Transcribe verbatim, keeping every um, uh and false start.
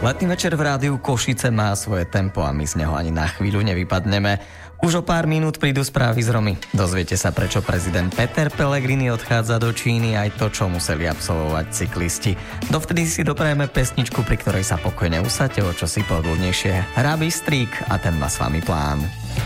Letný večer v rádiu Košice má svoje tempo a my z neho ani na chvíľu nevypadneme. Už o pár minút prídu správy z Romy. Dozviete sa, prečo prezident Peter Pellegrini odchádza do Číny, aj to, čo museli absolvovať cyklisti. Dovtedy si doprajeme pesničku, pri ktorej sa pokojne usadte o čosi pohodlnejšie. Hrá Bystrík a ten má s vami plán.